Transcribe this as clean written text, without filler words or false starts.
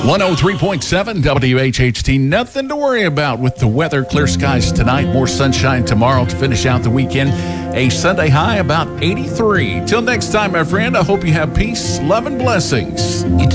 103.7 WHHT. Nothing to worry about with the weather. Clear skies tonight. More sunshine tomorrow to finish out the weekend. A Sunday high about 83. Till next time, my friend, I hope you have peace, love, and blessings.